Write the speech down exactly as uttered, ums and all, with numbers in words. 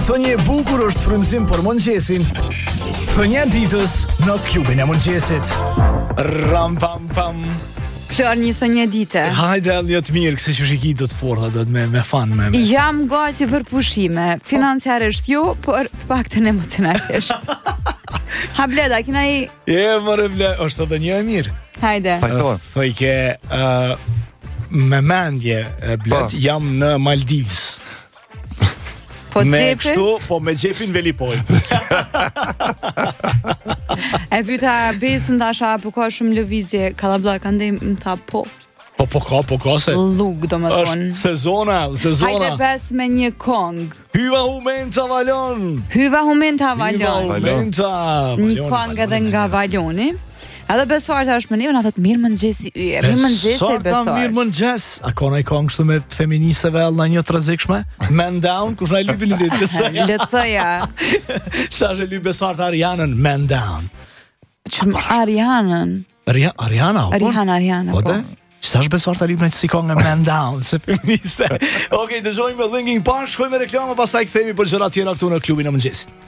Thënie e bukur është frymëzim për mëngjesin. Thënia e ditës në klubin e mëngjesit. Ram pam pam. Flor, një thënie dite. Hajde, një të mirë, këse që shiki do të forta, do të me, me fan me mes. Jam gati për pushime, financiarisht jo, por të paktën emocionalisht. Ha bleda, kina i... Je, mërë ble, është edhe një e mirë. Hajde. Uh, Thoj ke uh, me mendje, bled, jam në Maldives. Po me gjepi? kështu, po me gjepin velipoj. E pyta besën dasha, po ka shumë lëvizje, Kallablla ka ndej më tha po. Po po ka, po ka se. Lug do me është thonë. sezona, sezona. Hajde pes me një kong. Hyva humenta valon. Hyva humenta Hyva valon. humenta. Një kong edhe nga valoni. Edhe besuarta është me një, në thëtë mirë mëngjesi yje, mirë mëngjesi besuar. Mirë mëngjes. A ka në i kong kështu me feministeve në një të rëzikshme? Man down, kush në i lypi një ditë lëtëja? Lëtëja. Shta është e lypi besuarta Arianën, man down. Qëmë Arianën? Ria, Ariana, o? Ariana, Ariana, po. po. Qëta është besuarta lypi në që si kong e man down, se feministe. Okej, dëgjojmë me Linkin Park, shkojmë me reklama, pastaj kthehemi për gjëra tjera këtu në klubin e mëngjesit.